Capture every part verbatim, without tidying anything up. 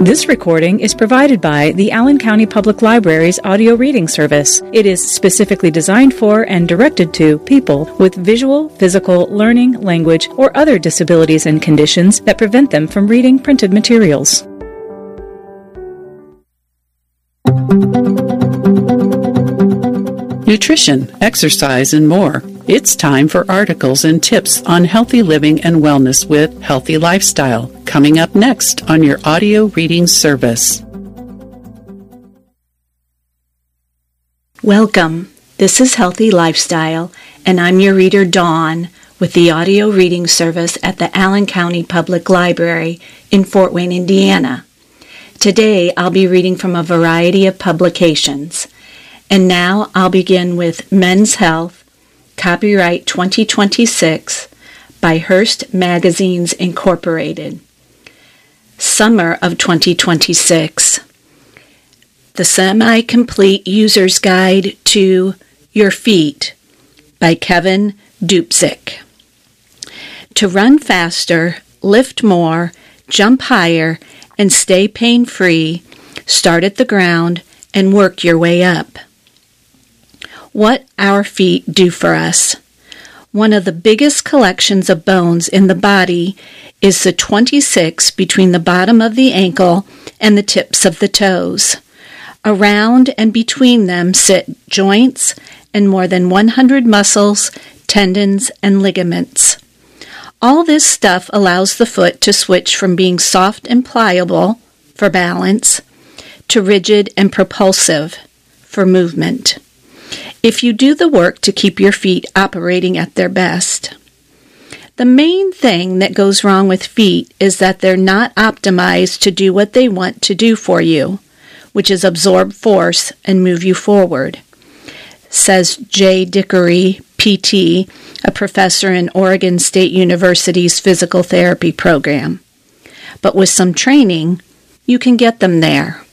This recording is provided by the Allen County Public Library's audio reading service. It is specifically designed for and directed to people with visual, physical, learning, language, or other disabilities and conditions that prevent them from reading printed materials. Nutrition, exercise, and more. It's time for articles and tips on healthy living and wellness with Healthy Lifestyle, coming up next on your audio reading service. Welcome. This is Healthy Lifestyle, and I'm your reader, Dawn, with the audio reading service at the Allen County Public Library in Fort Wayne, Indiana. Today, I'll be reading from a variety of publications. And now I'll begin with Men's Health, copyright twenty twenty-six, by Hearst Magazines Incorporated. Summer of twenty twenty-six. The Semi-Complete User's Guide to Your Feet by Kevin Dupcik. To run faster, lift more, jump higher, and stay pain-free, start at the ground and work your way up. What our feet do for us. One of the biggest collections of bones in the body is the twenty-six between the bottom of the ankle and the tips of the toes. Around and between them sit joints and more than one hundred muscles, tendons, and ligaments. All this stuff allows the foot to switch from being soft and pliable for balance to rigid and propulsive for movement. If you do the work to keep your feet operating at their best. The main thing that goes wrong with feet is that they're not optimized to do what they want to do for you, which is absorb force and move you forward, says Jay Dickory, P T, a professor in Oregon State University's physical therapy program. But with some training, you can get them there.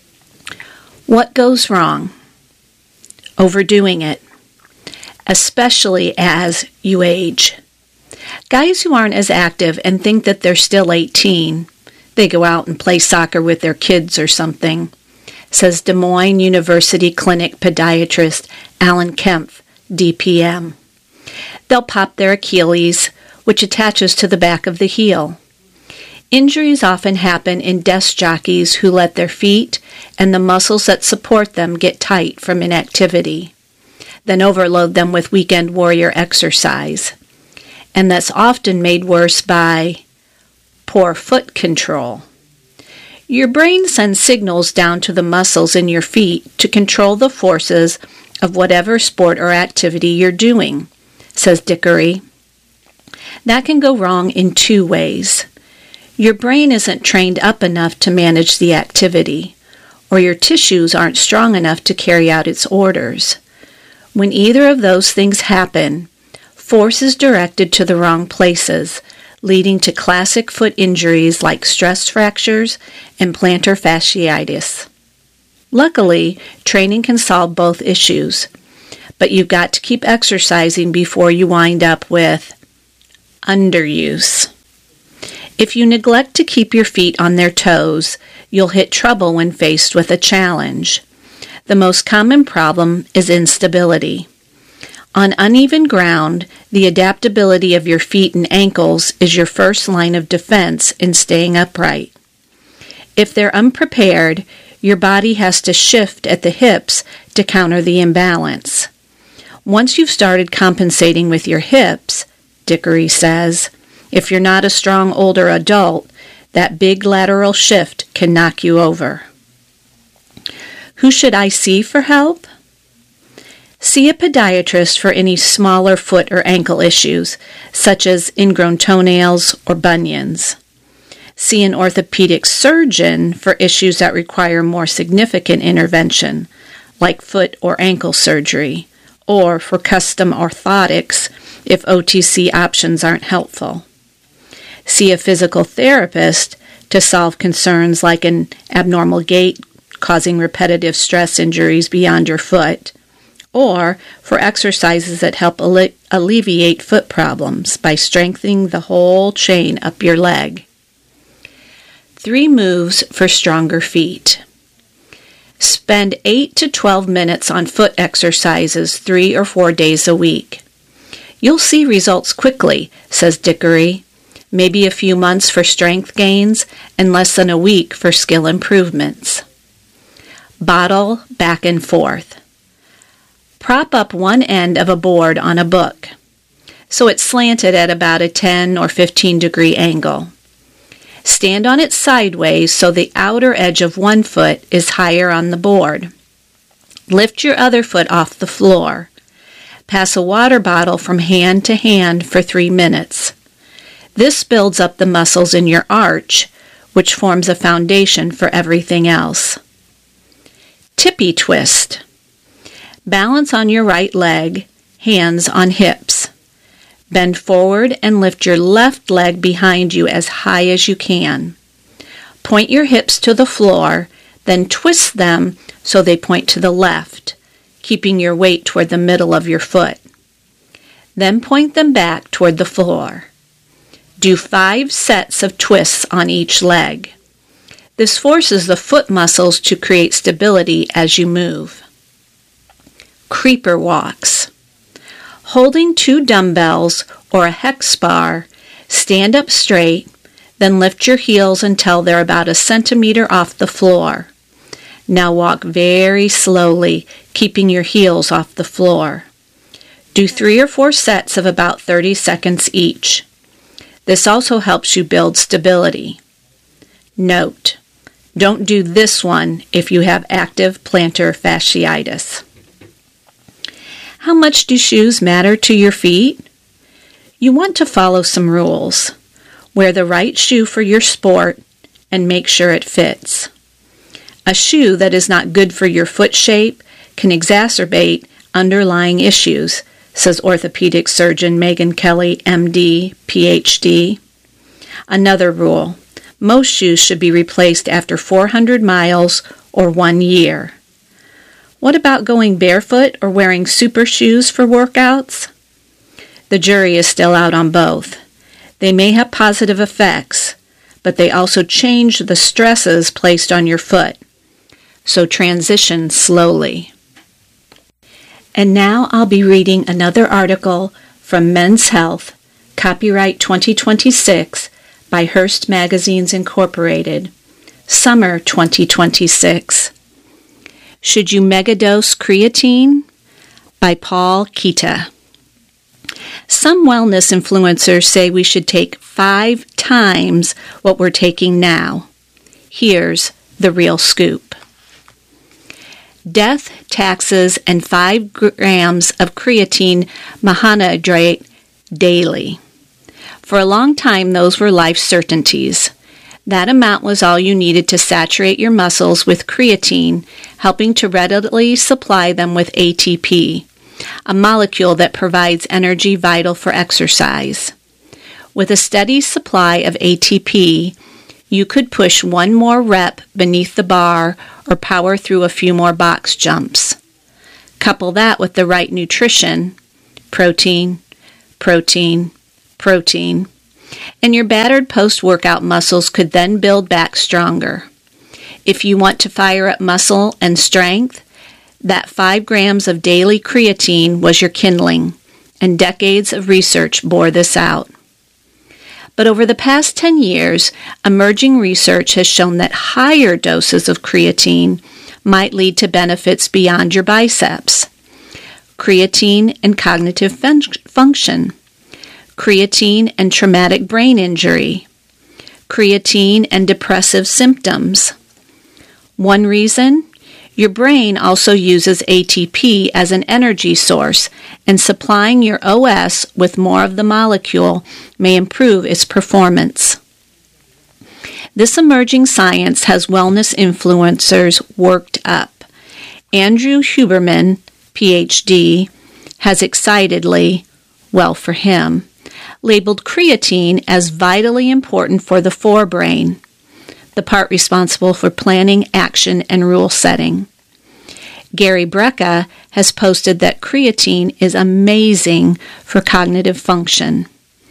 What goes wrong? Overdoing it, especially as you age. Guys who aren't as active and think that they're still eighteen, they go out and play soccer with their kids or something, says Des Moines University Clinic podiatrist Alan Kempf, D P M. They'll pop their Achilles, which attaches to the back of the heel. Injuries often happen in desk jockeys who let their feet and the muscles that support them get tight from inactivity, then overload them with weekend warrior exercise. And that's often made worse by poor foot control. Your brain sends signals down to the muscles in your feet to control the forces of whatever sport or activity you're doing, says Dickory. That can go wrong in two ways. Your brain isn't trained up enough to manage the activity, or your tissues aren't strong enough to carry out its orders. When either of those things happen, force is directed to the wrong places, leading to classic foot injuries like stress fractures and plantar fasciitis. Luckily, training can solve both issues, but you've got to keep exercising before you wind up with underuse. If you neglect to keep your feet on their toes, you'll hit trouble when faced with a challenge. The most common problem is instability. On uneven ground, the adaptability of your feet and ankles is your first line of defense in staying upright. If they're unprepared, your body has to shift at the hips to counter the imbalance. Once you've started compensating with your hips, Dickory says, if you're not a strong older adult, that big lateral shift can knock you over. Who should I see for help? See a podiatrist for any smaller foot or ankle issues, such as ingrown toenails or bunions. See an orthopedic surgeon for issues that require more significant intervention, like foot or ankle surgery, or for custom orthotics if O T C options aren't helpful. See a physical therapist to solve concerns like an abnormal gait causing repetitive stress injuries beyond your foot, or for exercises that help alle- alleviate foot problems by strengthening the whole chain up your leg. Three moves for stronger feet. Spend eight to twelve minutes on foot exercises three or four days a week. You'll see results quickly, says Dickory. Maybe a few months for strength gains and less than a week for skill improvements. Bottle back and forth. Prop up one end of a board on a book, so it's slanted at about a ten or fifteen degree angle. Stand on it sideways so the outer edge of one foot is higher on the board. Lift your other foot off the floor. Pass a water bottle from hand to hand for three minutes. This builds up the muscles in your arch, which forms a foundation for everything else. Tippy twist. Balance on your right leg, hands on hips. Bend forward and lift your left leg behind you as high as you can. Point your hips to the floor, then twist them so they point to the left, keeping your weight toward the middle of your foot. Then point them back toward the floor. Do five sets of twists on each leg. This forces the foot muscles to create stability as you move. Creeper walks. Holding two dumbbells or a hex bar, stand up straight, then lift your heels until they're about a centimeter off the floor. Now walk very slowly, keeping your heels off the floor. Do three or four sets of about thirty seconds each. This also helps you build stability. Note: don't do this one if you have active plantar fasciitis. How much do shoes matter to your feet? You want to follow some rules. Wear the right shoe for your sport and make sure it fits. A shoe that is not good for your foot shape can exacerbate underlying issues, says orthopedic surgeon Megan Kelly, M D, P H D. Another rule: most shoes should be replaced after four hundred miles or one year. What about going barefoot or wearing super shoes for workouts? The jury is still out on both. They may have positive effects, but they also change the stresses placed on your foot. So transition slowly. And now I'll be reading another article from Men's Health, copyright twenty twenty-six, by Hearst Magazines Incorporated, summer twenty twenty-six. Should you megadose creatine? By Paul Kita. Some wellness influencers say we should take five times what we're taking now. Here's the real scoop. Death, taxes, and five grams of creatine monohydrate daily. For a long time, those were life certainties. That amount was all you needed to saturate your muscles with creatine, helping to readily supply them with A T P, a molecule that provides energy vital for exercise. With a steady supply of A T P, you could push one more rep beneath the bar or power through a few more box jumps. Couple that with the right nutrition, protein, protein, protein, and your battered post-workout muscles could then build back stronger. If you want to fire up muscle and strength, that five grams of daily creatine was your kindling, and decades of research bore this out. But over the past ten years, emerging research has shown that higher doses of creatine might lead to benefits beyond your biceps. Creatine and cognitive fun- function. Creatine and traumatic brain injury. Creatine and depressive symptoms. One reason? Your brain also uses A T P as an energy source, and supplying your O S with more of the molecule may improve its performance. This emerging science has wellness influencers worked up. Andrew Huberman, P H D, has excitedly, well for him, labeled creatine as vitally important for the forebrain, the part responsible for planning, action, and rule setting. Gary Brecka has posted that creatine is amazing for cognitive function.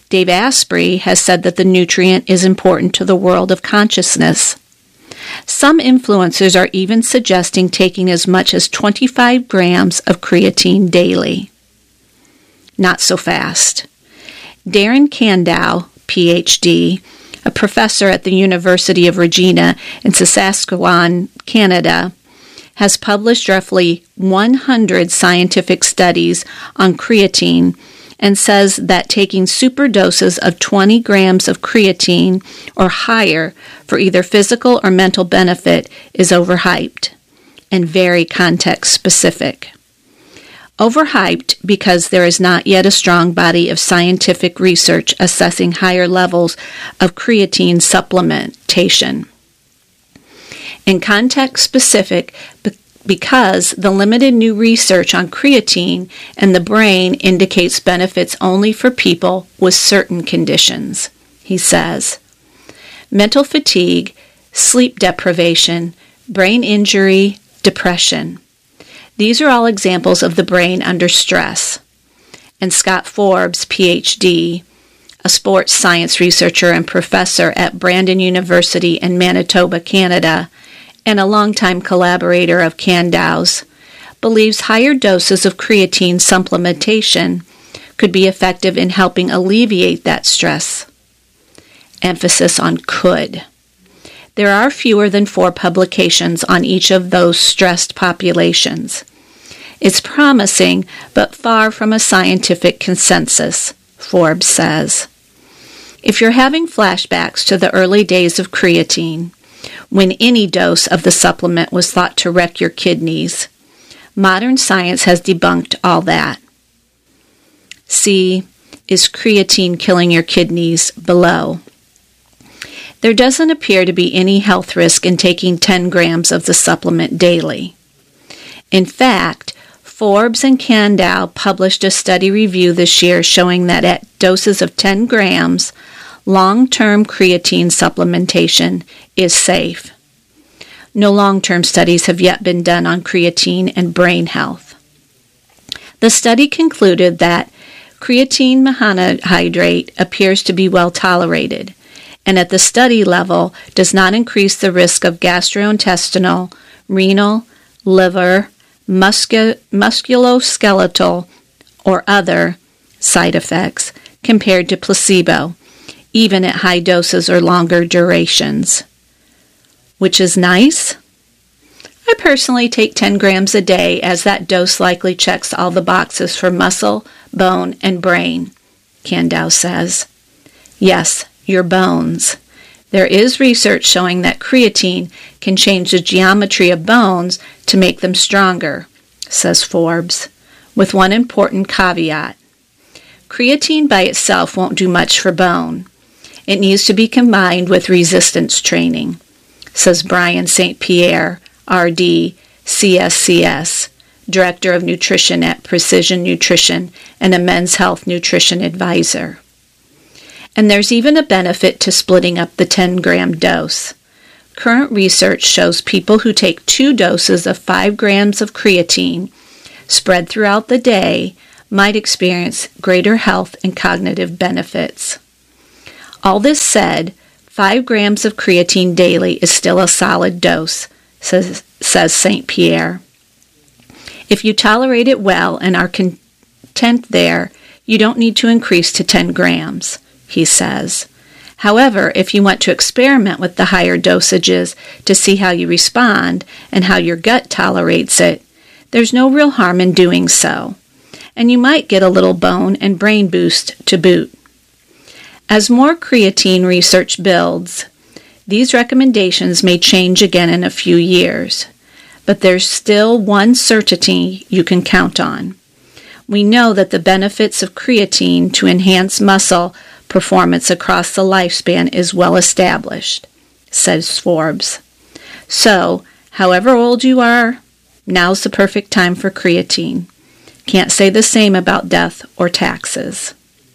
Dave Asprey has said that the nutrient is important to the world of consciousness. Some influencers are even suggesting taking as much as twenty-five grams of creatine daily. Not so fast. Darren Kandow, P H D, a professor at the University of Regina in Saskatchewan, Canada, has published roughly one hundred scientific studies on creatine and says that taking super doses of twenty grams of creatine or higher for either physical or mental benefit is overhyped and very context-specific. Overhyped because there is not yet a strong body of scientific research assessing higher levels of creatine supplementation. And context-specific because the limited new research on creatine and the brain indicates benefits only for people with certain conditions, he says. Mental fatigue, sleep deprivation, brain injury, depression. These are all examples of the brain under stress. And Scott Forbes, P H D, a sports science researcher and professor at Brandon University in Manitoba, Canada, and a longtime collaborator of Kandow's, believes higher doses of creatine supplementation could be effective in helping alleviate that stress. Emphasis on could. There are fewer than four publications on each of those stressed populations. It's promising, but far from a scientific consensus, Forbes says. If you're having flashbacks to the early days of creatine, when any dose of the supplement was thought to wreck your kidneys, modern science has debunked all that. See, is creatine killing your kidneys below? There doesn't appear to be any health risk in taking ten grams of the supplement daily. In fact, Forbes and Kandow published a study review this year showing that at doses of ten grams, long-term creatine supplementation is safe. No long-term studies have yet been done on creatine and brain health. The study concluded that creatine monohydrate appears to be well tolerated, and at the study level does not increase the risk of gastrointestinal, renal, liver, muscu- musculoskeletal, or other side effects compared to placebo, even at high doses or longer durations. Which is nice. I personally take ten grams a day as that dose likely checks all the boxes for muscle, bone, and brain, Kandow says. Yes, your bones. There is research showing that creatine can change the geometry of bones to make them stronger, says Forbes, with one important caveat. Creatine by itself won't do much for bone. It needs to be combined with resistance training, says Brian Saint Pierre, R D, C S C S, Director of Nutrition at Precision Nutrition and a Men's Health Nutrition Advisor. And there's even a benefit to splitting up the ten-gram dose. Current research shows people who take two doses of five grams of creatine spread throughout the day might experience greater health and cognitive benefits. All this said, five grams of creatine daily is still a solid dose, says, says Saint Pierre. If you tolerate it well and are content there, you don't need to increase to ten grams, he says. However, if you want to experiment with the higher dosages to see how you respond and how your gut tolerates it, there's no real harm in doing so, and you might get a little bone and brain boost to boot. As more creatine research builds, these recommendations may change again in a few years, but there's still one certainty you can count on. We know that the benefits of creatine to enhance muscle performance across the lifespan is well established, says Forbes. So, however old you are, now's the perfect time for creatine. Can't say the same about death or taxes.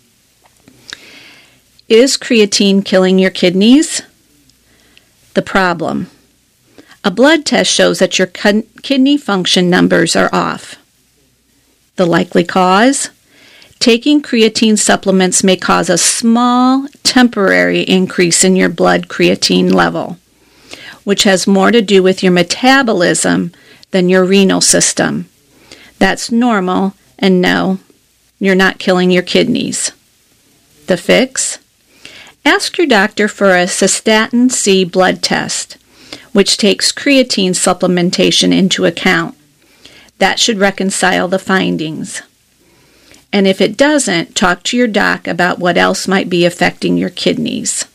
Is creatine killing your kidneys? The problem. A blood test shows that your kidney function numbers are off. The likely cause? Taking creatine supplements may cause a small, temporary increase in your blood creatine level, which has more to do with your metabolism than your renal system. That's normal, and no, you're not killing your kidneys. The fix? Ask your doctor for a cystatin C blood test, which takes creatine supplementation into account. That should reconcile the findings. And if it doesn't, talk to your doc about what else might be affecting your kidneys.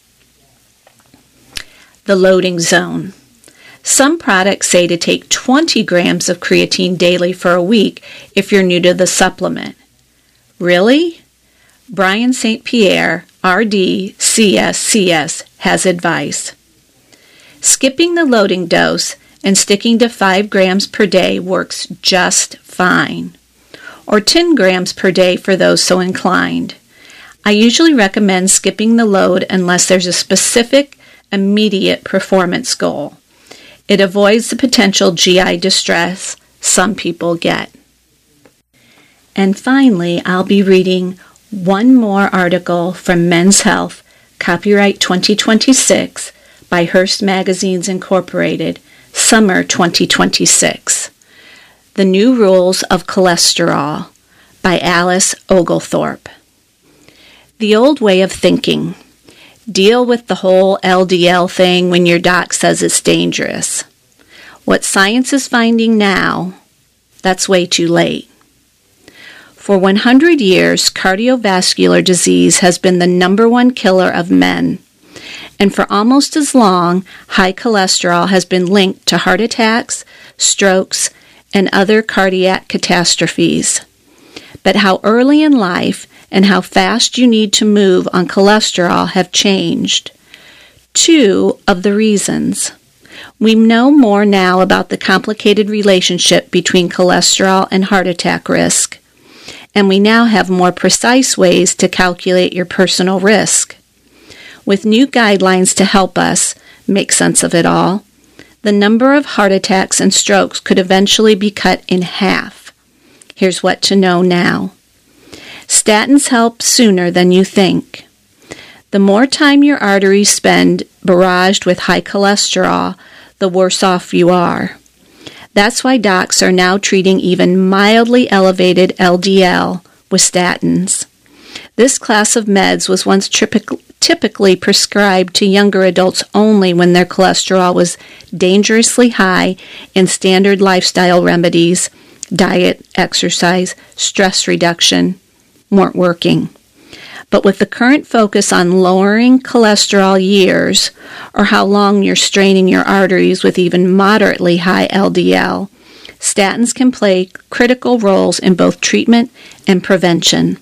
The loading zone. Some products say to take twenty grams of creatine daily for a week if you're new to the supplement. Really? Brian Saint Pierre, R D, C S C S, has advice. Skipping the loading dose and sticking to five grams per day works just fine, or ten grams per day for those so inclined. I usually recommend skipping the load unless there's a specific, immediate performance goal. It avoids the potential G I distress some people get. And finally, I'll be reading one more article from Men's Health, copyright twenty twenty-six, by Hearst Magazines Incorporated, summer twenty twenty-six. The New Rules of Cholesterol, by Alice Oglethorpe. The old way of thinking. Deal with the whole L D L thing when your doc says it's dangerous. What science is finding now, that's way too late. For one hundred years, cardiovascular disease has been the number one killer of men. And for almost as long, high cholesterol has been linked to heart attacks, strokes, and other cardiac catastrophes. But how early in life and how fast you need to move on cholesterol have changed. Two of the reasons. We know more now about the complicated relationship between cholesterol and heart attack risk, and we now have more precise ways to calculate your personal risk. With new guidelines to help us make sense of it all, the number of heart attacks and strokes could eventually be cut in half. Here's what to know now. Statins help sooner than you think. The more time your arteries spend barraged with high cholesterol, the worse off you are. That's why docs are now treating even mildly elevated L D L with statins. This class of meds was once typic- typically prescribed to younger adults only when their cholesterol was dangerously high and standard lifestyle remedies, diet, exercise, stress reduction, weren't working. But with the current focus on lowering cholesterol years, or how long you're straining your arteries with even moderately high L D L, statins can play critical roles in both treatment and prevention.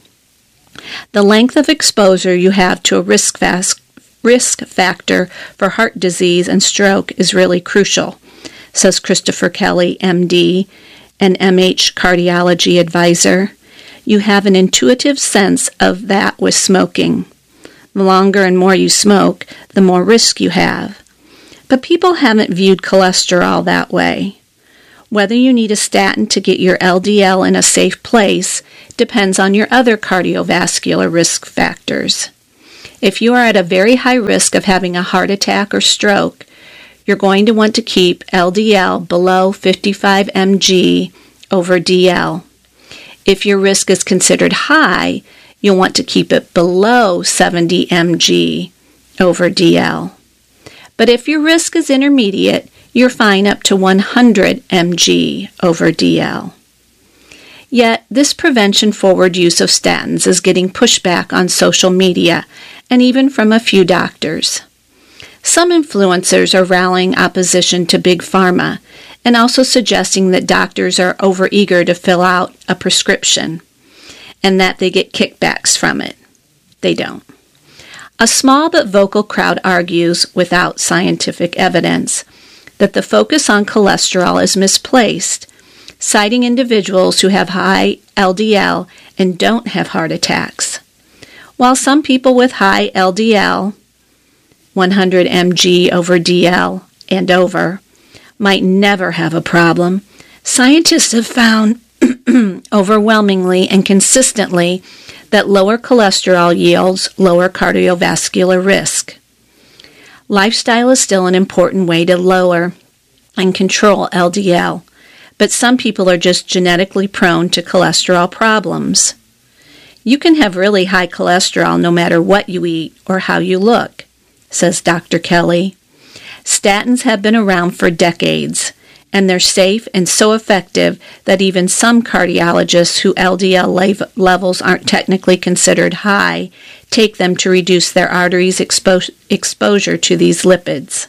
The length of exposure you have to a risk, fast, risk factor for heart disease and stroke is really crucial, says Christopher Kelly, M D, an M H cardiology advisor. You have an intuitive sense of that with smoking. The longer and more you smoke, the more risk you have. But people haven't viewed cholesterol that way. Whether you need a statin to get your L D L in a safe place depends on your other cardiovascular risk factors. If you are at a very high risk of having a heart attack or stroke, you're going to want to keep L D L below fifty-five milligrams over D L. If your risk is considered high, you'll want to keep it below seventy milligrams over D L. But if your risk is intermediate, you're fine up to one hundred milligrams over D L. Yet, this prevention-forward use of statins is getting pushback on social media and even from a few doctors. Some influencers are rallying opposition to Big Pharma and also suggesting that doctors are overeager to fill out a prescription and that they get kickbacks from it. They don't. A small but vocal crowd argues, without scientific evidence, that the focus on cholesterol is misplaced, citing individuals who have high L D L and don't have heart attacks. While some people with high L D L, one hundred milligrams over D L and over, might never have a problem, scientists have found overwhelmingly and consistently that lower cholesterol yields lower cardiovascular risk. Lifestyle is still an important way to lower and control L D L, but some people are just genetically prone to cholesterol problems. You can have really high cholesterol no matter what you eat or how you look, says Doctor Kelly. Statins have been around for decades, and they're safe and so effective that even some cardiologists who L D L levels aren't technically considered high take them to reduce their arteries' expo- exposure to these lipids.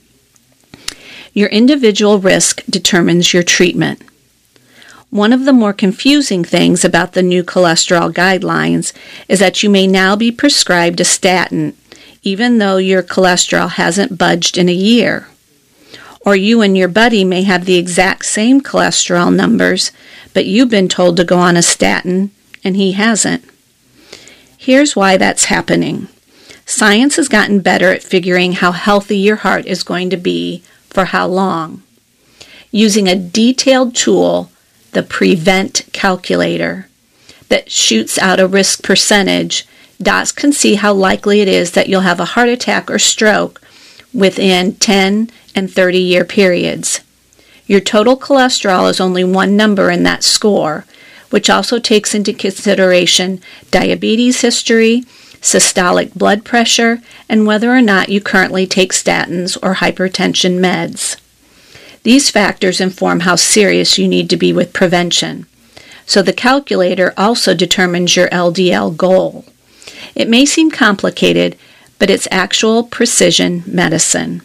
Your individual risk determines your treatment. One of the more confusing things about the new cholesterol guidelines is that you may now be prescribed a statin even though your cholesterol hasn't budged in a year. Or you and your buddy may have the exact same cholesterol numbers, but you've been told to go on a statin and he hasn't. Here's why that's happening. Science has gotten better at figuring how healthy your heart is going to be for how long. Using a detailed tool, the Prevent Calculator, that shoots out a risk percentage, docs can see how likely it is that you'll have a heart attack or stroke within ten and thirty year periods. Your total cholesterol is only one number in that score, which also takes into consideration diabetes history, systolic blood pressure, and whether or not you currently take statins or hypertension meds. These factors inform how serious you need to be with prevention. So the calculator also determines your L D L goal. It may seem complicated, but it's actual precision medicine.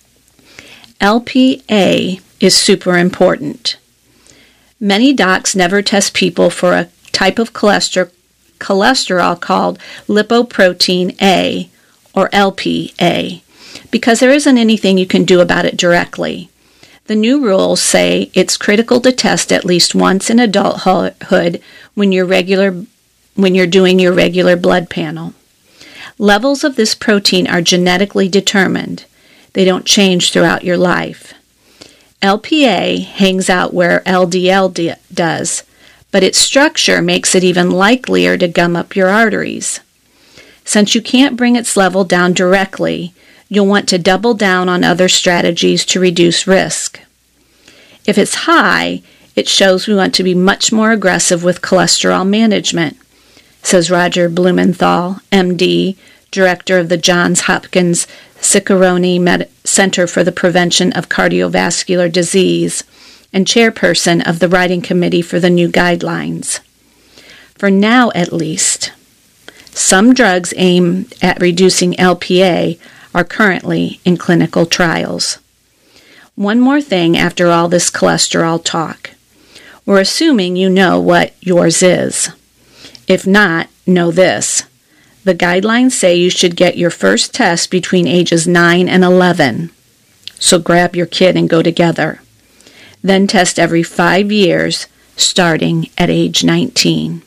L P A is super important. Many docs never test people for a type of cholesterol cholesterol called lipoprotein A, or L P A, because there isn't anything you can do about it directly. The new rules say it's critical to test at least once in adulthood when you're regular when you're doing your regular blood panel. Levels of this protein are genetically determined. They don't change throughout your life. L P A hangs out where L D L d- does, but its structure makes it even likelier to gum up your arteries. Since you can't bring its level down directly, you'll want to double down on other strategies to reduce risk. If it's high, it shows we want to be much more aggressive with cholesterol management, says Roger Blumenthal, M D, director of the Johns Hopkins Ciccarone Med- Center for the Prevention of Cardiovascular Disease, and chairperson of the writing committee for the new guidelines. For now, at least, some drugs aimed at reducing L P A are currently in clinical trials. One more thing after all this cholesterol talk. We're assuming you know what yours is. If not, know this. The guidelines say you should get your first test between ages nine and eleven. So grab your kid and go together. Then test every five years, starting at age nineteen.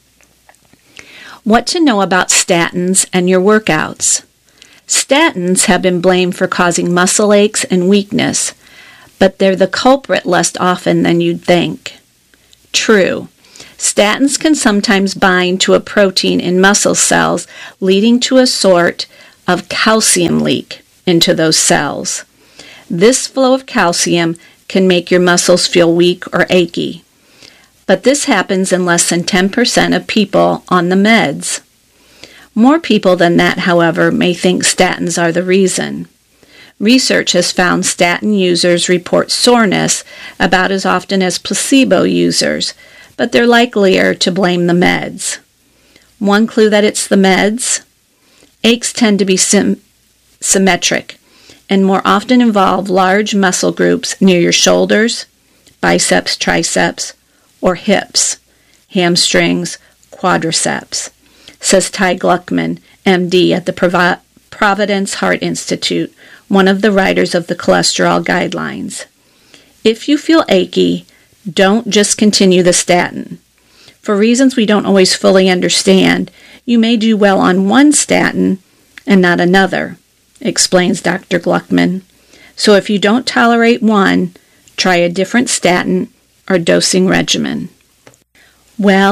What to know about statins and your workouts. Statins have been blamed for causing muscle aches and weakness, but they're the culprit less often than you'd think. True. Statins can sometimes bind to a protein in muscle cells, leading to a sort of calcium leak into those cells. This flow of calcium can make your muscles feel weak or achy. But this happens in less than ten percent of people on the meds. More people than that, however, may think statins are the reason. Research has found statin users report soreness about as often as placebo users, but they're likelier to blame the meds. One clue that it's the meds? Aches tend to be sim- symmetric and more often involve large muscle groups near your shoulders, biceps, triceps, or hips, hamstrings, quadriceps, says Ty Gluckman, M D at the Provi- Providence Heart Institute, one of the writers of the cholesterol guidelines. If you feel achy, don't just continue the statin. For reasons we don't always fully understand, you may do well on one statin and not another, explains Doctor Gluckman. So if you don't tolerate one, try a different statin or dosing regimen. Well,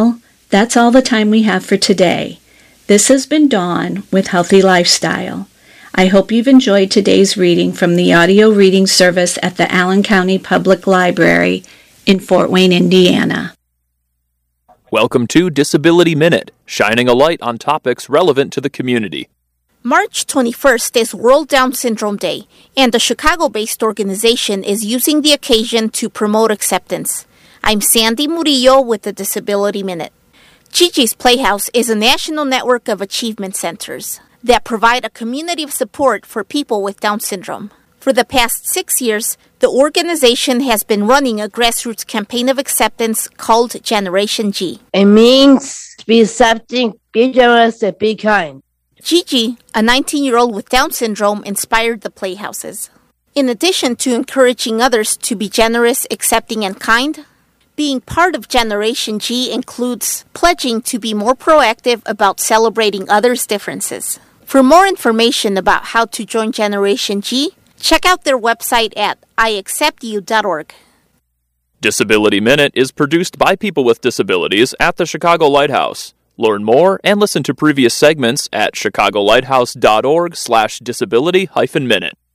That's all the time we have for today. This has been Dawn with Healthy Lifestyle. I hope you've enjoyed today's reading from the audio reading service at the Allen County Public Library in Fort Wayne, Indiana. Welcome to Disability Minute, shining a light on topics relevant to the community. March twenty-first is World Down Syndrome Day, and the Chicago-based organization is using the occasion to promote acceptance. I'm Sandy Murillo with the Disability Minute. Gigi's Playhouse is a national network of achievement centers that provide a community of support for people with Down syndrome. For the past six years, the organization has been running a grassroots campaign of acceptance called Generation G. It means be accepting, be generous, and be kind. Gigi, a nineteen-year-old with Down syndrome, inspired the Playhouses. In addition to encouraging others to be generous, accepting, and kind, being part of Generation G includes pledging to be more proactive about celebrating others' differences. For more information about how to join Generation G, check out their website at i accept you dot org. Disability Minute is produced by people with disabilities at the Chicago Lighthouse. Learn more and listen to previous segments at chicago lighthouse dot org slash disability hyphen minute.